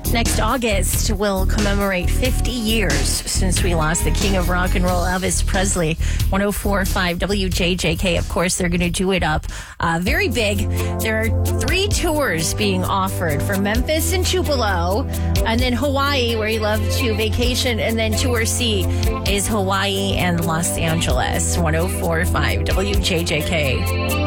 Next August will commemorate 50 years since we lost the king of rock and roll, Elvis Presley. 104.5 WJJK. Of course, they're going to do it up very big. There are 3 tours being offered for Memphis and Tupelo, and then Hawaii, where he loved to vacation, and then Tour C is Hawaii and Los Angeles. 104.5 WJJK.